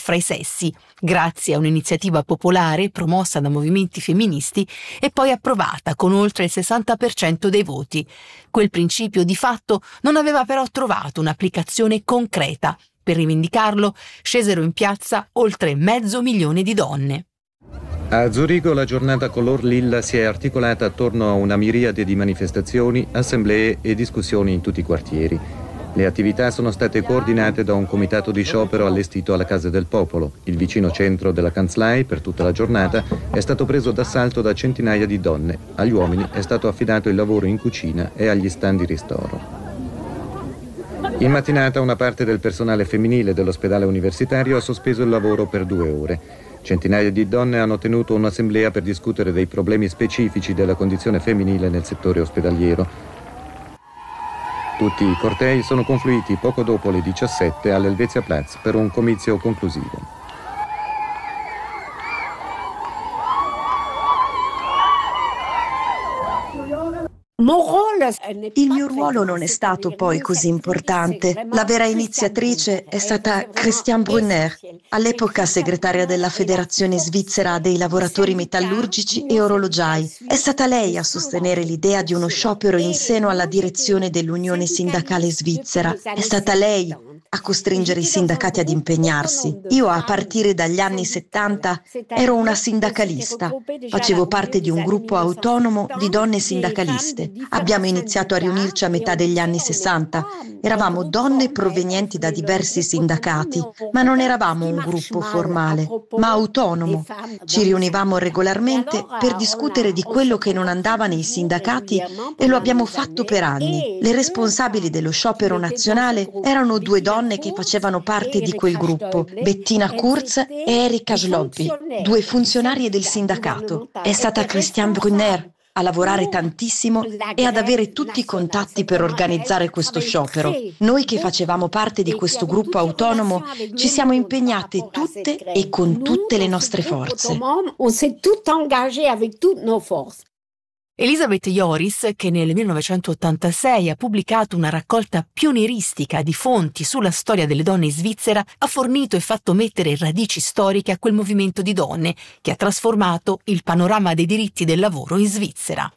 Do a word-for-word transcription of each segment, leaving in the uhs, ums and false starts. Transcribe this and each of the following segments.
fra i sessi, grazie a un'iniziativa popolare promossa da movimenti femministi e poi approvata con oltre il sessanta per cento dei voti. Quel principio di fatto non aveva però trovato un'applicazione concreta. Per rivendicarlo scesero in piazza oltre mezzo milione di donne. A Zurigo la giornata color lilla si è articolata attorno a una miriade di manifestazioni, assemblee e discussioni in tutti i quartieri. Le attività sono state coordinate da un comitato di sciopero allestito alla Casa del Popolo. Il vicino centro della Kanzlei, per tutta la giornata, è stato preso d'assalto da centinaia di donne. Agli uomini è stato affidato il lavoro in cucina e agli stand di ristoro. In mattinata una parte del personale femminile dell'ospedale universitario ha sospeso il lavoro per due ore. Centinaia di donne hanno tenuto un'assemblea per discutere dei problemi specifici della condizione femminile nel settore ospedaliero. Tutti i cortei sono confluiti poco dopo le diciassette all'Helvetiaplatz per un comizio conclusivo. Il mio ruolo non è stato poi così importante. La vera iniziatrice è stata Christiane Brunner, all'epoca segretaria della Federazione Svizzera dei lavoratori metallurgici e orologiai. È stata lei a sostenere l'idea di uno sciopero in seno alla direzione dell'Unione Sindacale Svizzera. È stata lei a costringere i sindacati ad impegnarsi. Io a partire dagli anni settanta ero una sindacalista. Facevo parte di un gruppo autonomo di donne sindacaliste. Abbiamo iniziato a riunirci a metà degli anni sessanta. Eravamo donne provenienti da diversi sindacati, ma non eravamo un gruppo formale, ma autonomo. Ci riunivamo regolarmente per discutere di quello che non andava nei sindacati e lo abbiamo fatto per anni. Le responsabili dello sciopero nazionale erano due donne che facevano parte di quel gruppo, Bettina Kurz e Erika Schlobby, due funzionarie del sindacato. È stata Christiane Brunner a lavorare tantissimo e ad avere tutti i contatti per organizzare questo sciopero. Noi che facevamo parte di questo gruppo autonomo ci siamo impegnate tutte e con tutte le nostre forze. Elisabeth Joris, che nel millenovecentottantasei ha pubblicato una raccolta pionieristica di fonti sulla storia delle donne in Svizzera, ha fornito e fatto mettere radici storiche a quel movimento di donne che ha trasformato il panorama dei diritti del lavoro in Svizzera.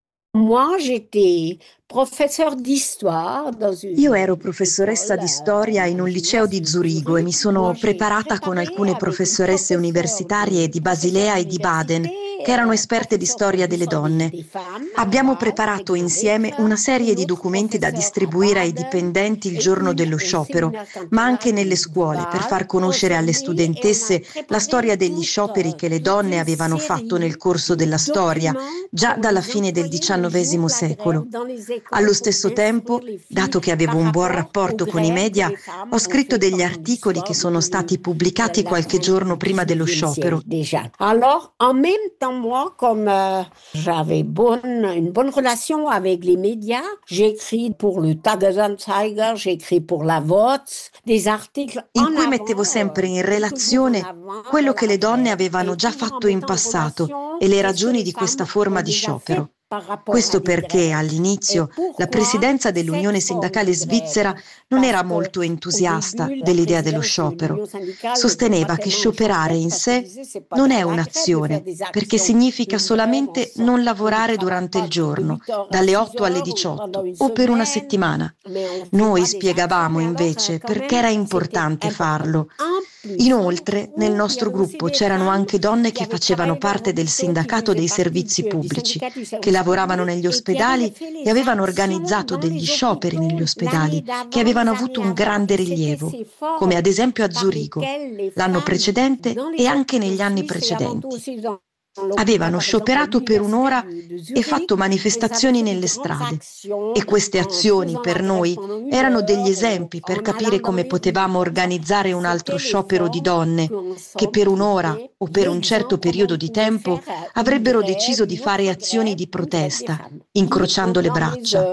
Io ero professoressa di storia in un liceo di Zurigo e mi sono preparata con alcune professoresse universitarie di Basilea e di Baden, che erano esperte di storia delle donne. Abbiamo preparato insieme una serie di documenti da distribuire ai dipendenti il giorno dello sciopero, ma anche nelle scuole, per far conoscere alle studentesse la storia degli scioperi che le donne avevano fatto nel corso della storia, già dalla fine del diciannovesimo secolo. Allo stesso tempo, dato che avevo un buon rapporto con i media, ho scritto degli articoli che sono stati pubblicati qualche giorno prima dello sciopero. Alors, en même temps, moi, comme euh, j'avais bonne, une bonne relation avec les médias, j'ai écrit pour le Tagesanzeiger, j'ai écrit pour la Voz, des articles in cui mettevo sempre in relazione quello che le donne avevano già fatto in passato e le ragioni di questa forma di sciopero. Questo perché all'inizio la presidenza dell'Unione Sindacale Svizzera non era molto entusiasta dell'idea dello sciopero. Sosteneva che scioperare in sé non è un'azione, perché significa solamente non lavorare durante il giorno, dalle otto alle diciotto o per una settimana. Noi spiegavamo invece perché era importante farlo. Inoltre, nel nostro gruppo c'erano anche donne che facevano parte del sindacato dei servizi pubblici, che lavoravano negli ospedali e avevano organizzato degli scioperi negli ospedali che avevano avuto un grande rilievo, come ad esempio a Zurigo, l'anno precedente e anche negli anni precedenti. Avevano scioperato per un'ora e fatto manifestazioni nelle strade e queste azioni per noi erano degli esempi per capire come potevamo organizzare un altro sciopero di donne che per un'ora o per un certo periodo di tempo avrebbero deciso di fare azioni di protesta, incrociando le braccia.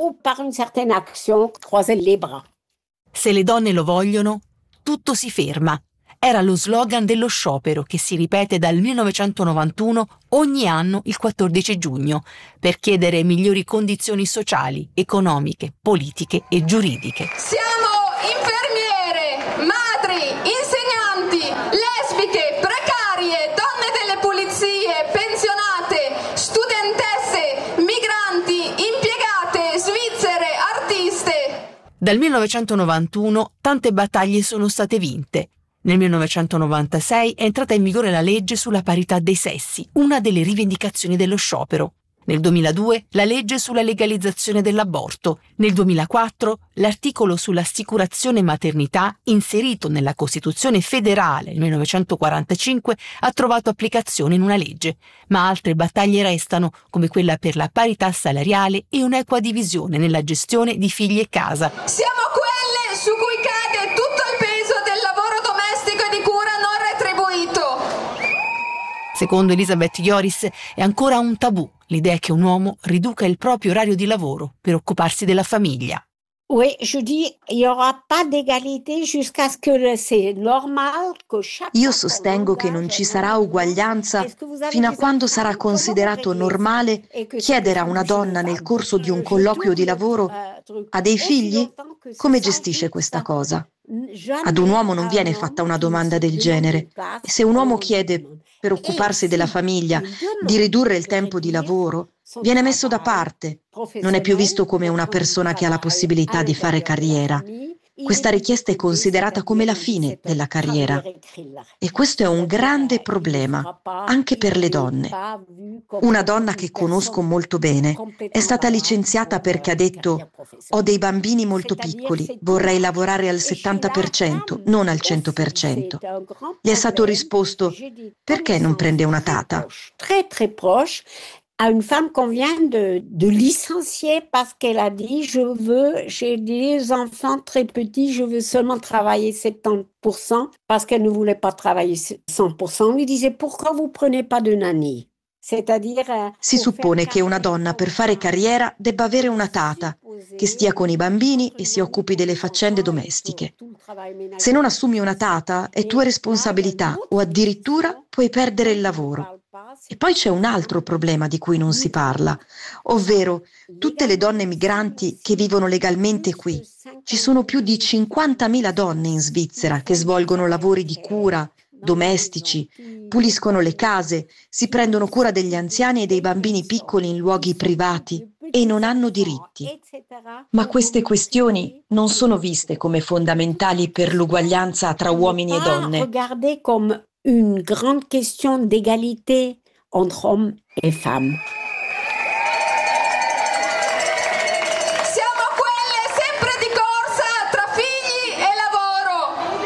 Se le donne lo vogliono, tutto si ferma. Era lo slogan dello sciopero che si ripete dal millenovecentonovantuno ogni anno il quattordici giugno per chiedere migliori condizioni sociali, economiche, politiche e giuridiche. Siamo infermiere, madri, insegnanti, lesbiche, precarie, donne delle pulizie, pensionate, studentesse, migranti, impiegate, svizzere, artiste. Dal millenovecentonovantuno tante battaglie sono state vinte. Nel millenovecentonovantasei è entrata in vigore la legge sulla parità dei sessi, una delle rivendicazioni dello sciopero. Nel duemiladue la legge sulla legalizzazione dell'aborto. Nel duemilaquattro l'articolo sull'assicurazione maternità, inserito nella Costituzione federale nel millenovecentoquarantacinque, ha trovato applicazione in una legge. Ma altre battaglie restano, come quella per la parità salariale e un'equa divisione nella gestione di figli e casa. Siamo quelle su cui cade tutto il peso del lavoro domestico e di cura non retribuito. Secondo Elisabeth Joris è ancora un tabù l'idea che un uomo riduca il proprio orario di lavoro per occuparsi della famiglia. Oui, je dis, il y aura pas d'égalité jusqu'à ce que c'est normal que chaque. Io sostengo che non ci sarà uguaglianza fino a quando sarà considerato normale chiedere a una donna nel corso di un colloquio di lavoro: ha dei figli? Come gestisce questa cosa? Ad un uomo non viene fatta una domanda del genere. E se un uomo chiede, per occuparsi della famiglia, di ridurre il tempo di lavoro, viene messo da parte. Non è più visto come una persona che ha la possibilità di fare carriera. Questa richiesta è considerata come la fine della carriera. E questo è un grande problema, anche per le donne. Una donna che conosco molto bene è stata licenziata perché ha detto: ho dei bambini molto piccoli, vorrei lavorare al settanta per cento, non al cento per cento. Gli è stato risposto: perché non prende una tata? À une femme qu'on vient de, de licencier parce qu'elle a dit je veux, j'ai des enfants très petits, je veux seulement travailler soixante pour cent parce qu'elle ne voulait pas travailler cent pour cent. On lui disait pourquoi vous prenez pas de nanny? Si suppone che una donna per fare carriera debba avere una tata che stia con i bambini e si occupi delle faccende domestiche. Se non assumi una tata è tua responsabilità o addirittura puoi perdere il lavoro. E poi c'è un altro problema di cui non si parla, ovvero tutte le donne migranti che vivono legalmente qui. Ci sono più di cinquantamila donne in Svizzera che svolgono lavori di cura, domestici, puliscono le case, si prendono cura degli anziani e dei bambini piccoli in luoghi privati e non hanno diritti. Ma queste questioni non sono viste come fondamentali per l'uguaglianza tra uomini e donne. Regardez comme une grande question d'égalité entre hommes et femmes. Siamo quelle sempre di corsa tra figli e lavoro.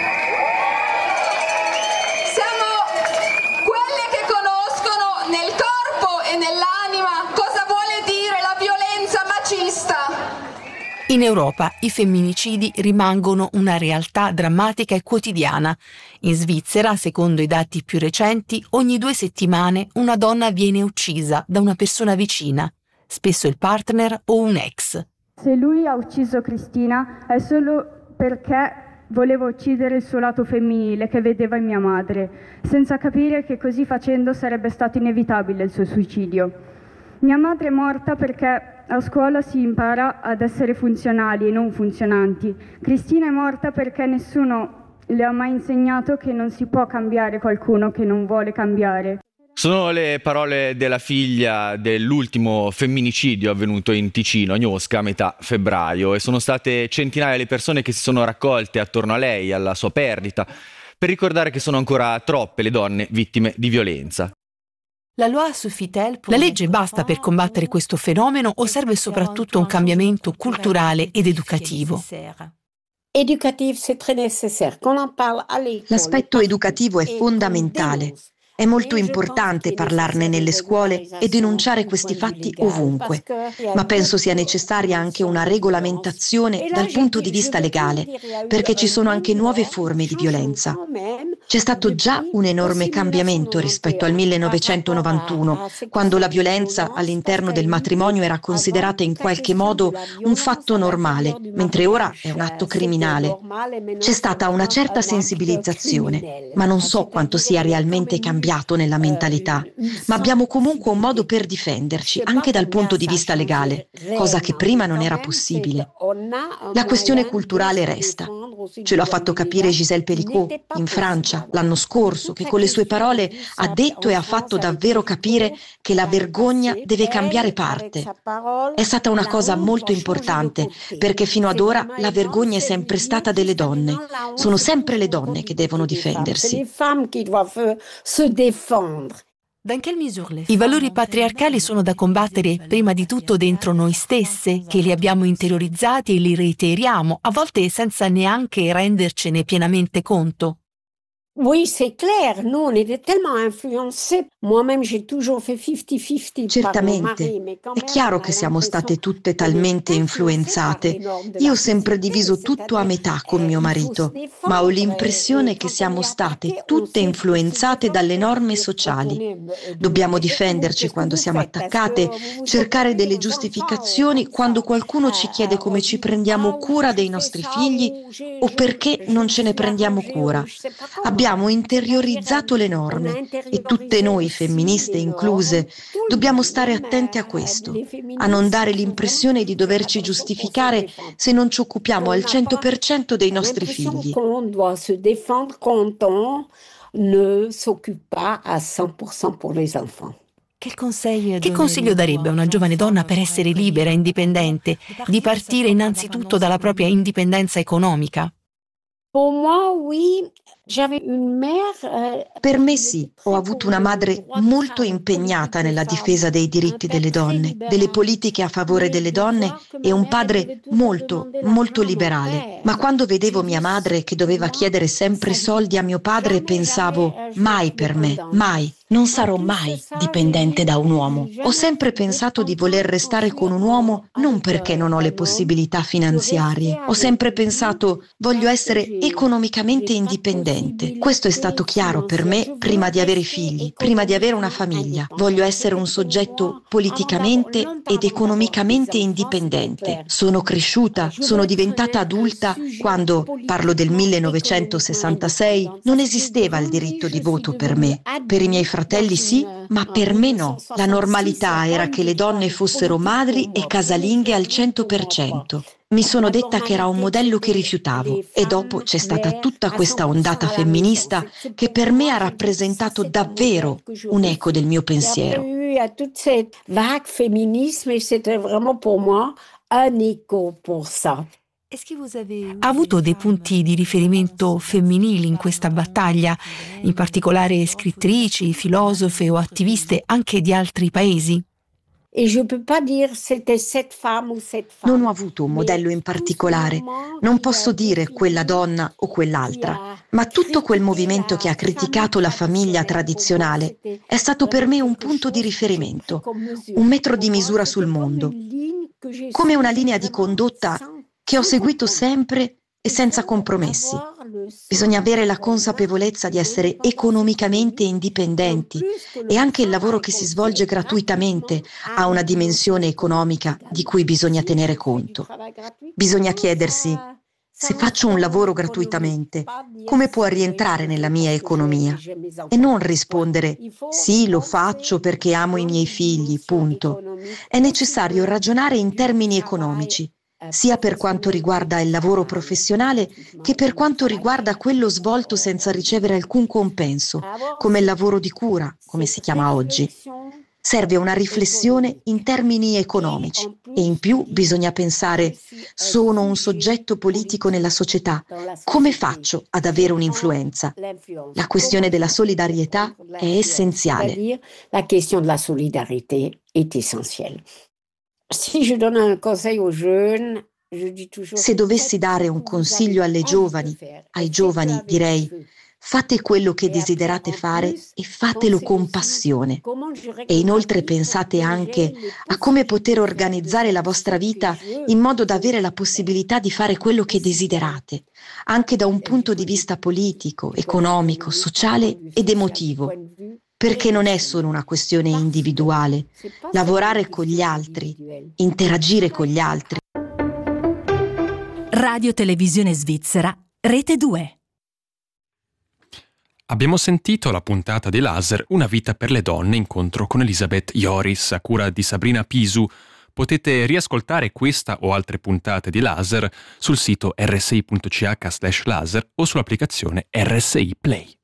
Siamo quelle che conoscono nel corpo e nell'anima cosa vuole dire la violenza macista. In Europa i femminicidi rimangono una realtà drammatica e quotidiana. In Svizzera, secondo i dati più recenti, ogni due settimane una donna viene uccisa da una persona vicina, spesso il partner o un ex. Se lui ha ucciso Cristina è solo perché voleva uccidere il suo lato femminile che vedeva in mia madre, senza capire che così facendo sarebbe stato inevitabile il suo suicidio. Mia madre è morta perché a scuola si impara ad essere funzionali e non funzionanti. Cristina è morta perché nessuno le ha mai insegnato che non si può cambiare qualcuno che non vuole cambiare. Sono le parole della figlia dell'ultimo femminicidio avvenuto in Ticino, Agnosca, a metà febbraio, e sono state centinaia le persone che si sono raccolte attorno a lei, alla sua perdita, per ricordare che sono ancora troppe le donne vittime di violenza. La legge basta per combattere questo fenomeno o serve soprattutto un cambiamento culturale ed educativo? L'aspetto educativo è fondamentale. È molto importante parlarne nelle scuole e denunciare questi fatti ovunque, ma penso sia necessaria anche una regolamentazione dal punto di vista legale, perché ci sono anche nuove forme di violenza. C'è stato già un enorme cambiamento rispetto al millenovecentonovantuno, quando la violenza all'interno del matrimonio era considerata in qualche modo un fatto normale, mentre ora è un atto criminale. C'è stata una certa sensibilizzazione, ma non so quanto sia realmente cambiato cambiato nella mentalità, ma abbiamo comunque un modo per difenderci, anche dal punto di vista legale, cosa che prima non era possibile. La questione culturale resta. Ce l'ha fatto capire Gisèle Pelicot in Francia l'anno scorso, che con le sue parole ha detto e ha fatto davvero capire che la vergogna deve cambiare parte. È stata una cosa molto importante, perché fino ad ora la vergogna è sempre stata delle donne. Sono sempre le donne che devono difendersi. I valori patriarcali sono da combattere prima di tutto dentro noi stesse, che li abbiamo interiorizzati e li reiteriamo, a volte senza neanche rendercene pienamente conto. Oui, c'est clair. Nous, on était tellement influencés. Moi-même, j'ai toujours fait cinquanta cinquanta. Certamente, è chiaro che siamo state tutte talmente influenzate. Io ho sempre diviso tutto a metà con mio marito, ma ho l'impressione che siamo state tutte influenzate dalle norme sociali. Dobbiamo difenderci quando siamo attaccate, cercare delle giustificazioni quando qualcuno ci chiede come ci prendiamo cura dei nostri figli o perché non ce ne prendiamo cura. Abbiamo interiorizzato le norme e tutte noi femministe incluse dobbiamo stare attente a questo, a non dare l'impressione di doverci giustificare se non ci occupiamo al cento per cento dei nostri figli. Che consiglio darebbe a una giovane donna per essere libera e indipendente, di partire innanzitutto dalla propria indipendenza economica? Per me sì, ho avuto una madre molto impegnata nella difesa dei diritti delle donne, delle politiche a favore delle donne e un padre molto, molto liberale. Ma quando vedevo mia madre che doveva chiedere sempre soldi a mio padre pensavo, mai per me, mai. Non sarò mai dipendente da un uomo. Ho sempre pensato di voler restare con un uomo non perché non ho le possibilità finanziarie. Ho sempre pensato, voglio essere economicamente indipendente. Questo è stato chiaro per me prima di avere figli, prima di avere una famiglia. Voglio essere un soggetto politicamente ed economicamente indipendente. Sono cresciuta, sono diventata adulta quando, parlo del millenovecentosessantasei, non esisteva il diritto di voto per me. Per i miei fratelli sì, ma per me no. La normalità era che le donne fossero madri e casalinghe al cento per cento. Mi sono detta che era un modello che rifiutavo e dopo c'è stata tutta questa ondata femminista che per me ha rappresentato davvero un eco del mio pensiero. Ha avuto dei punti di riferimento femminili in questa battaglia, in particolare scrittrici, filosofe o attiviste anche di altri paesi? Non ho avuto un modello in particolare, non posso dire quella donna o quell'altra, ma tutto quel movimento che ha criticato la famiglia tradizionale è stato per me un punto di riferimento, un metro di misura sul mondo, come una linea di condotta che ho seguito sempre e senza compromessi. Bisogna avere la consapevolezza di essere economicamente indipendenti e anche il lavoro che si svolge gratuitamente ha una dimensione economica di cui bisogna tenere conto. Bisogna chiedersi, se faccio un lavoro gratuitamente, come può rientrare nella mia economia? E non rispondere, sì, lo faccio perché amo i miei figli, punto. È necessario ragionare in termini economici, sia per quanto riguarda il lavoro professionale che per quanto riguarda quello svolto senza ricevere alcun compenso, come il lavoro di cura, come si chiama oggi. Serve una riflessione in termini economici e in più bisogna pensare, sono un soggetto politico nella società, come faccio ad avere un'influenza? La questione della solidarietà è essenziale. La questione della solidarietà è essenziale. Se dovessi dare un consiglio alle giovani, ai giovani direi, fate quello che desiderate fare e fatelo con passione. E inoltre pensate anche a come poter organizzare la vostra vita in modo da avere la possibilità di fare quello che desiderate, anche da un punto di vista politico, economico, sociale ed emotivo. Perché non è solo una questione individuale, lavorare con gli altri, interagire con gli altri. Radio Televisione Svizzera, Rete due. Abbiamo sentito la puntata di Laser, Una vita per le donne, incontro con Elisabeth Joris, a cura di Sabrina Pisu. Potete riascoltare questa o altre puntate di Laser sul sito r s i punto c h slash laser o sull'applicazione R S I Play.